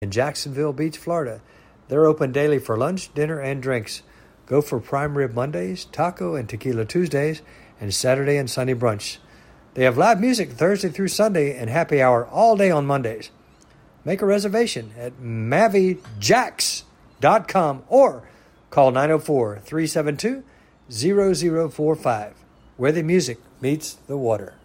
in Jacksonville Beach, Florida. They're open daily for lunch, dinner, and drinks. Go for prime rib Mondays, taco and tequila Tuesdays, and Saturday and Sunday brunch. They have live music Thursday through Sunday and happy hour all day on Mondays. Make a reservation at MaviJacks.com or call 904-372-0045, where the music meets the water.